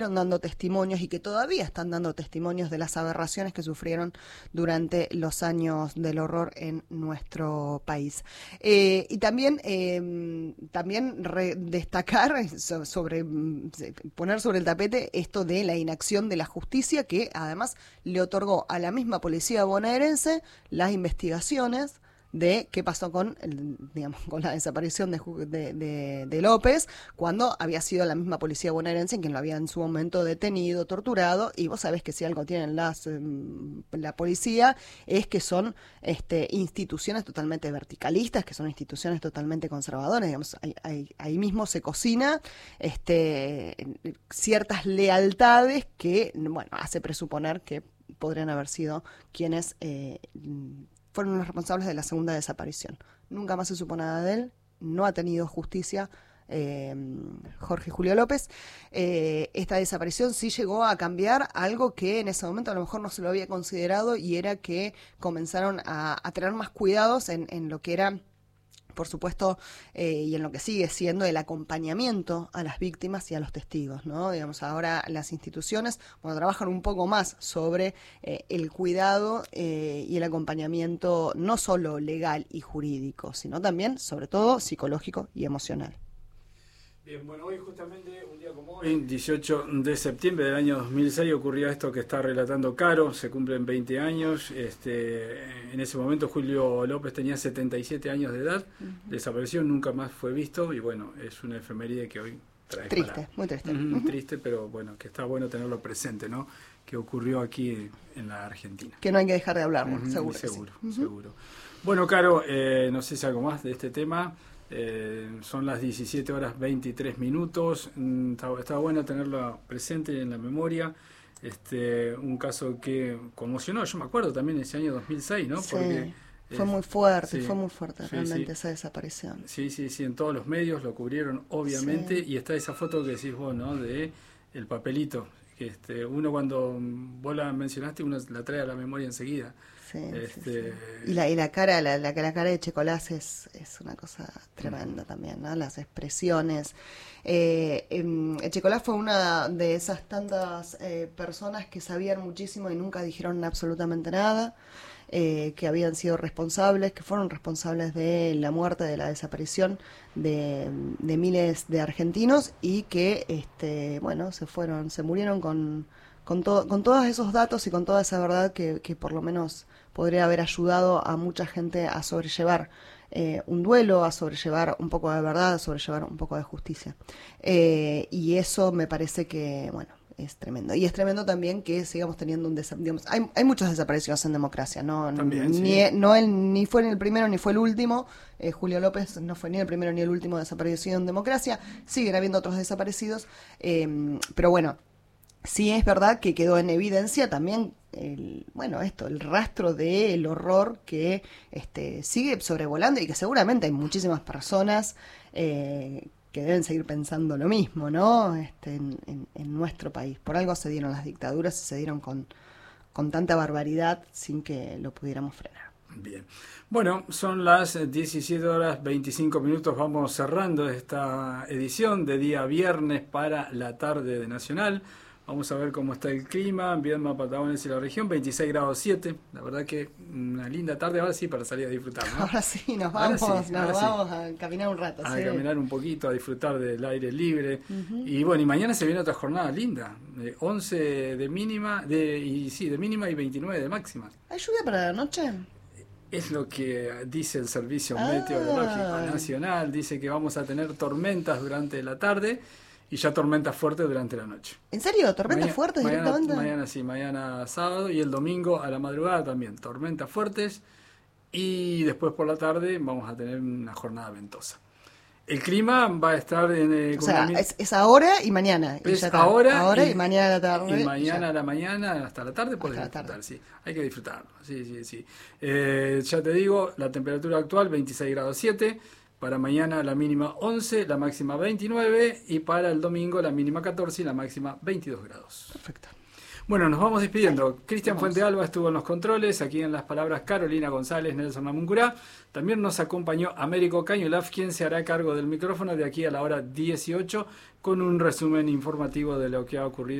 dando testimonios y que todavía están dando testimonios de las aberraciones que sufrieron durante los años del horror en nuestro país. Y también destacar poner sobre el tapete esto de la inacción de la justicia, que además le otorgó a la misma policía bonaerense las investigaciones de qué pasó con la desaparición de López, cuando había sido la misma policía bonaerense quien lo había en su momento detenido, torturado, y vos sabés que si algo tienen la policía es que son instituciones totalmente verticalistas, que son instituciones totalmente conservadoras, digamos, ahí mismo se cocina ciertas lealtades que, bueno, hace presuponer que podrían haber sido quienes fueron los responsables de la segunda desaparición. Nunca más se supo nada de él, no ha tenido justicia Jorge Julio López. Esta desaparición sí llegó a cambiar algo que en ese momento a lo mejor no se lo había considerado, y era que comenzaron a tener más cuidados en lo que era, por supuesto, y en lo que sigue siendo el acompañamiento a las víctimas y a los testigos, ¿no? Digamos, ahora las instituciones, trabajan un poco más sobre el cuidado y el acompañamiento no solo legal y jurídico, sino también, sobre todo, psicológico y emocional. Bien, bueno, hoy justamente, un día como hoy, 18 de septiembre del año 2006, ocurrió esto que está relatando Caro, se cumplen 20 años, en ese momento Julio López tenía 77 años de edad, desapareció, nunca más fue visto, y bueno, es una efeméride que hoy trae triste, muy triste. Triste, pero bueno, que está bueno tenerlo presente, ¿no? Que ocurrió aquí en la Argentina. Que no hay que dejar de hablarlo, seguro. Seguro. Bueno, Caro, no sé si algo más de este tema. Son las 17 horas 23 minutos. Está bueno tenerlo presente en la memoria. Un caso que conmocionó, yo me acuerdo también ese año 2006, ¿no? Sí, porque fue muy fuerte, sí, realmente esa desaparición. Sí, en todos los medios lo cubrieron, obviamente, y está esa foto que decís vos, ¿no? De el papelito, que uno cuando vos la mencionaste, uno la trae a la memoria enseguida. Sí. Y la cara de Checolás es una cosa tremenda también, ¿no? Las expresiones. Checolás fue una de esas tantas personas que sabían muchísimo y nunca dijeron absolutamente nada, que habían sido responsables, que fueron responsables de la muerte, de la desaparición de miles de argentinos, y que se murieron con todos esos datos y con toda esa verdad que por lo menos podría haber ayudado a mucha gente a sobrellevar un duelo, a sobrellevar un poco de verdad, a sobrellevar un poco de justicia. Y eso me parece que, es tremendo. Y es tremendo también que sigamos teniendo digamos, hay muchos desaparecidos en democracia, ¿no? También, Él ni fue el primero ni fue el último. Julio López no fue ni el primero ni el último desaparecido en democracia. Siguen habiendo otros desaparecidos. Pero bueno, sí es verdad que quedó en evidencia también el rastro del horror que sigue sobrevolando, y que seguramente hay muchísimas personas que deben seguir pensando lo mismo, ¿no? En nuestro país. Por algo se dieron las dictaduras y se dieron con tanta barbaridad sin que lo pudiéramos frenar. Bien. Bueno, son las 17 horas 25 minutos. Vamos cerrando esta edición de día viernes para la tarde de Nacional. Vamos a ver cómo está el clima, Viedma, Patagones y la región, 26 grados 7. La verdad que una linda tarde, ahora sí, para salir a disfrutar, ¿no? Ahora sí, nos vamos a caminar un rato. A caminar un poquito, a disfrutar del aire libre. Y bueno, y mañana se viene otra jornada linda, de 11 de mínima, de mínima y 29 de máxima. ¿Hay lluvia para la noche? Es lo que dice el Servicio Meteorológico Nacional, dice que vamos a tener tormentas durante la tarde, y ya tormentas fuertes durante la noche. ¿En serio? ¿Tormentas fuertes directamente? Mañana sábado, y el domingo a la madrugada también. Tormentas fuertes, y después por la tarde vamos a tener una jornada ventosa. El clima va a estar en... es ahora y mañana. Es ahora y mañana a la tarde. Y mañana a la mañana hasta la tarde puedes disfrutar, sí. Hay que disfrutarlo, sí. Ya te digo, la temperatura actual 26 grados 7. Para mañana la mínima 11, la máxima 29, y para el domingo la mínima 14 y la máxima 22 grados. Perfecto. Bueno, nos vamos despidiendo. Cristian Vamos. Fuentealba estuvo en los controles, aquí en las palabras Carolina González, Nelson Namuncurá. También nos acompañó Américo Cañulaf, quien se hará cargo del micrófono de aquí a la hora 18 con un resumen informativo de lo que ha ocurrido